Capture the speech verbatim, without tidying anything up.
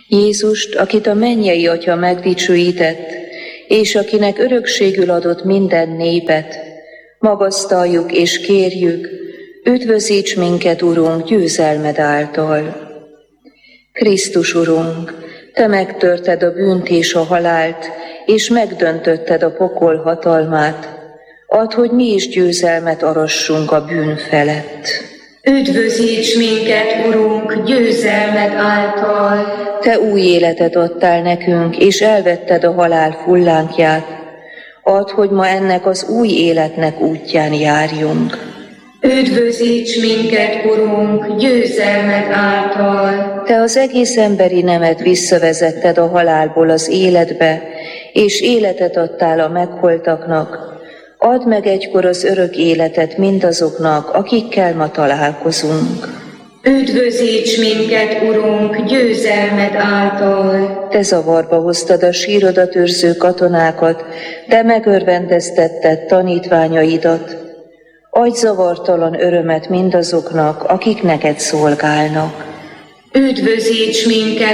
Jézust, akit a mennyei Atya megdicsőített, és akinek örökségül adott minden népet, magasztaljuk és kérjük, üdvözíts minket, Urunk, győzelmed által. Krisztus Urunk, Te megtörted a bűnt és a halált, és megdöntötted a pokol hatalmát. Add, hogy mi is győzelmet arassunk a bűn felett. Üdvözíts minket, Urunk, győzelmed által! Te új életet adtál nekünk, és elvetted a halál fullánkját. Add, hogy ma ennek az új életnek útján járjunk. Üdvözíts minket, Urunk, győzelmed által! Te az egész emberi nemet visszavezetted a halálból az életbe, és életet adtál a meghaltaknak. Add meg egykor az örök életet mindazoknak, akikkel ma találkozunk. Üdvözíts minket, Urunk, győzelmed által! Te zavarba hoztad a sírodat őrző katonákat, de megörvendeztetted tanítványaidat. Adj zavartalan örömet mindazoknak, akik neked szolgálnak. Üdvözíts minket,